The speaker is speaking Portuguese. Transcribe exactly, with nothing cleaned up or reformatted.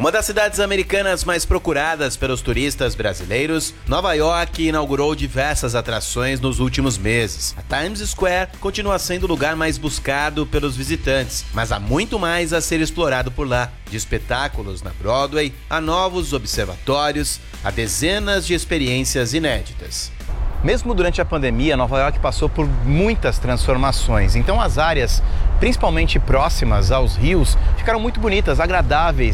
Uma das cidades americanas mais procuradas pelos turistas brasileiros, Nova York inaugurou diversas atrações nos últimos meses. A Times Square continua sendo o lugar mais buscado pelos visitantes, mas há muito mais a ser explorado por lá. De espetáculos na Broadway, a novos observatórios, a dezenas de experiências inéditas. Mesmo durante a pandemia, Nova York passou por muitas transformações. Então as áreas, principalmente próximas aos rios, ficaram muito bonitas, agradáveis